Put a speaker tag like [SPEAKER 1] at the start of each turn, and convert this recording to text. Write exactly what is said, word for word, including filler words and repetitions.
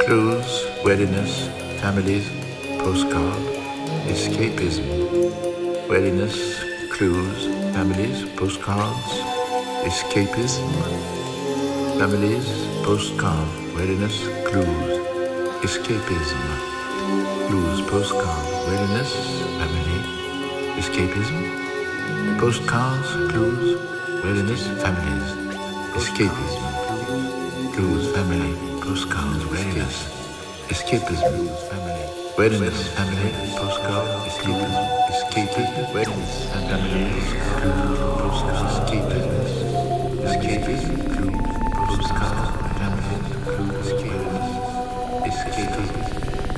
[SPEAKER 1] Clues, readiness, families, postcard, escapism. Readiness, clues, families, postcards, escapism. Families, postcard, readiness, clues, escapism. Clues, postcard, readiness, family, escapism. Postcards, clues, readiness, families, escapism. Clues, family, postcards, readiness, escapism. Family, readiness, family, postcard, escapism, escapism, readiness, family, clues, postcards, escapism, escapism, clues, postcards, family, clues, escapism, escapism.